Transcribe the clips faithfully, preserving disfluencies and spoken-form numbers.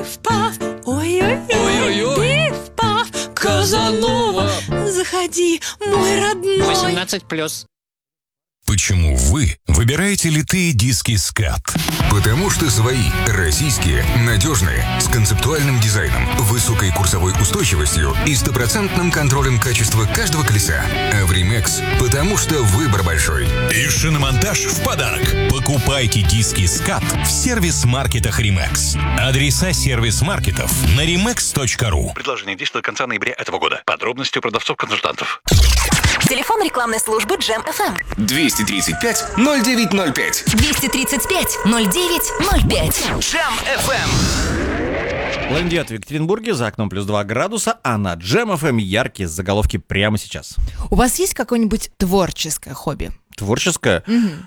Пиф-паф, ой-ой-ой, пиф-паф, Казанова. Заходи, мой родной. восемнадцать плюс. Почему вы выбираете литые диски скат? Потому что свои, российские, надежные, с концептуальным дизайном, высокой курсовой устойчивостью и стопроцентным контролем качества каждого колеса. А в Римекс, потому что выбор большой. И шиномонтаж в подарок. Покупайте диски скат в сервис-маркетах Римекс. Адреса сервис-маркетов на римекс точка ру. Предложение действует до конца ноября этого года. Подробности у продавцов-консультантов. Телефон рекламной службы Джем эф эм. двести тридцать пять ноль девять ноль пять. двести тридцать пять ноль девять ноль пять. Джем эф эм. Ландиат в Екатеринбурге, за окном плюс два градуса, а на Джем эф эм яркие заголовки прямо сейчас. У вас есть какое-нибудь творческое хобби? Творческое?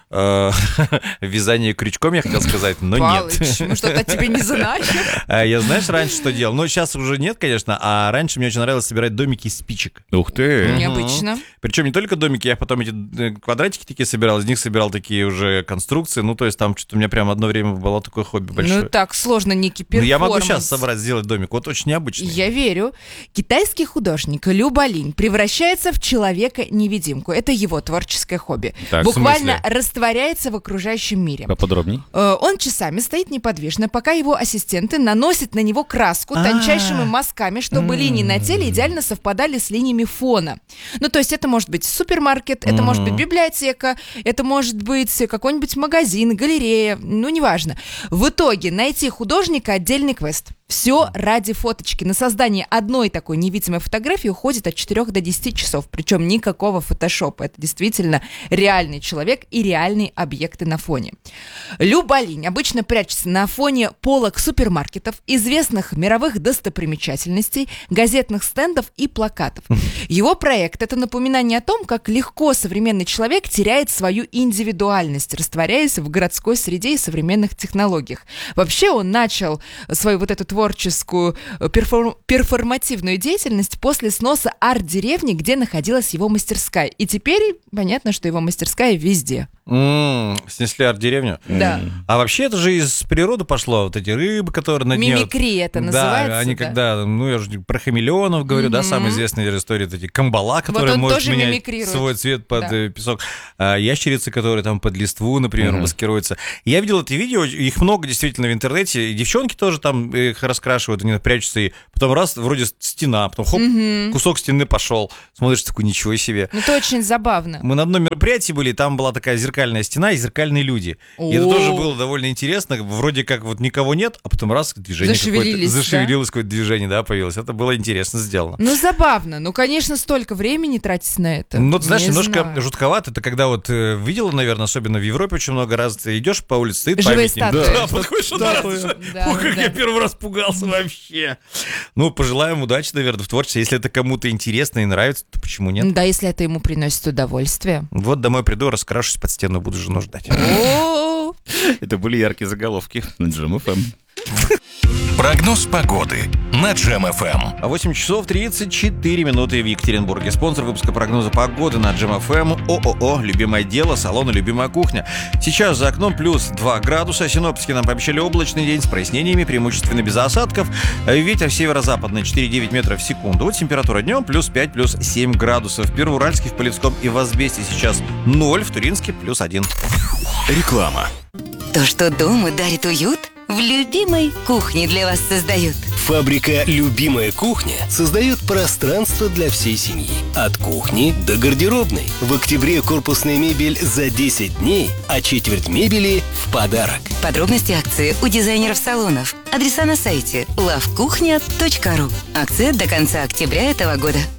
Э, Вязание крючком, я хотел сказать, но Палыч, нет. мы что-то тебе не знаем. А Я знаешь, раньше что делал? Ну, сейчас уже нет, конечно, а раньше мне очень нравилось собирать домики из спичек. Ух ты. Необычно. Причем не только домики, я потом эти э, квадратики такие собирал, из них собирал такие уже конструкции. Ну, то есть там что-то у меня прям одно время было такое хобби большое. Ну так, сложно, некий Ну, перформанс. я могу сейчас собрать, сделать домик. Вот очень необычный. Я верю. Китайский художник Лю Балинь превращается в человека-невидимку. Это его творческое хобби. Так, в Буквально смысле? растворяется в окружающем мире. Поподробней. Э, Он часами стоит неподвижно, пока его ассистенты наносят на него краску тончайшими мазками, чтобы линии на теле идеально совпадали с линиями фона. Ну, то есть это может быть супермаркет, это может быть библиотека, это может быть какой-нибудь магазин, галерея, ну, неважно. В итоге найти художника — отдельный квест. Все ради фоточки. На создание одной такой невидимой фотографии уходит от четырёх до десяти часов. Причем никакого фотошопа. Это действительно реальный человек и реальные объекты на фоне. Лю Балинь обычно прячется на фоне полок супермаркетов, известных мировых достопримечательностей, газетных стендов и плакатов. Его проект — это напоминание о том, как легко современный человек теряет свою индивидуальность, растворяясь в городской среде и современных технологиях. Вообще он начал свою вот эту творческую перформ- перформативную деятельность после сноса арт-деревни, где находилась его мастерская. И теперь понятно, что его мастерская везде. М, Снесли арт-деревню? Да. А вообще это же из природы пошло. Вот эти рыбы, которые на дне... Мимикри это называется. Да, они да. когда... Ну, я же про хамелеонов говорю, да, самая известная история, вот эти камбала, которые он может тоже менять мимикрирует. свой цвет под Да. э, песок. А ящерицы, которые там под листву, например, маскируются. Я видел эти видео, их много действительно в интернете, и девчонки тоже там их раскрашивают, они прячутся, и потом раз, вроде стена, потом хоп, кусок стены пошел. Смотришь, такой, ничего себе. Ну, это очень забавно. Мы на одном мероприятии были, там была такая зеркальная стена и зеркальные люди. И это О. тоже было довольно интересно. Вроде как вот никого нет, а потом раз, движение какое-то. Зашевелились, да? Зашевелилось, какое-то движение, да, появилось. Это было интересно сделано. Ну, забавно. Ну, конечно, столько времени тратить на это. Ну, ты знаешь, Не немножко знаю. жутковато. Это когда вот э, видела, наверное, особенно в Европе очень много раз, ты идешь по улице, стоит Живые памятник. статуи. Да, подходишь один раз, Да, Ох, как да. я первый раз пугался вообще. Ну, пожелаем удачи, наверное, в творчестве. Если это кому-то интересно и нравится, то почему нет? Да, если это ему приносит удовольствие. Вот домой приду, раскрашусь под стену, буду жену ждать. О, Это были яркие заголовки на Джем эф эм. Прогноз погоды на Джем эф эм. восемь часов тридцать четыре минуты в Екатеринбурге. Спонсор выпуска прогноза погоды на Джем эф эм ООО «Любимое дело», салон и любимая кухня. Сейчас за окном плюс два градуса. Синоптики нам пообещали облачный день с прояснениями, преимущественно без осадков. Ветер северо-западный четыре-девять метров в секунду. Вот температура днем плюс пять, плюс семь градусов. В Первоуральске, в Полевском и в Азбесте сейчас ноль, в Туринске плюс один. Реклама. То, что дома дарит уют, в любимой кухне для вас создают. Фабрика «Любимая кухня» создает пространство для всей семьи. От кухни до гардеробной. В октябре корпусная мебель за десять дней, а четверть мебели в подарок. Подробности акции у дизайнеров салонов. Адреса на сайте лавкухня точка ру. Акция до конца октября этого года.